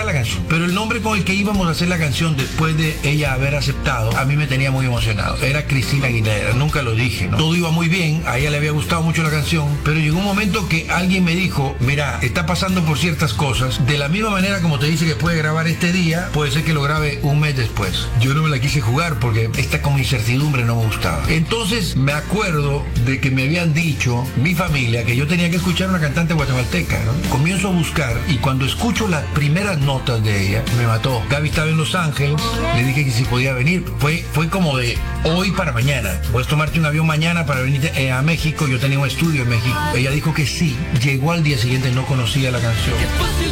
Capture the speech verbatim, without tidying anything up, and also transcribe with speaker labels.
Speaker 1: la canción. Pero el nombre con el que íbamos a hacer la canción después de ella haber aceptado, a mí me tenía muy emocionado. Era Cristina Aguilera, nunca lo dije, ¿no? Todo iba muy bien, a ella le había gustado mucho la canción, pero llegó un momento que alguien me dijo, mira, está pasando por ciertas cosas, de la misma manera como te dice que puede grabar este día, puede ser que lo grabe un mes después. Yo no me la quise jugar porque esta como incertidumbre no me gustaba. Entonces me acuerdo de que me habían dicho, mi familia, que yo tenía que escuchar una cantante guatemalteca, ¿no? Comienzo a buscar y cuando escucho las primeras notas de ella, me mató. Gaby estaba en Los Ángeles, le dije que si podía venir. Fue, fue como de hoy para mañana. Puedes tomarte un avión mañana para venir eh, a México. Yo tenía un estudio en México. Ella dijo que sí. Llegó al día siguiente, no conocía la canción.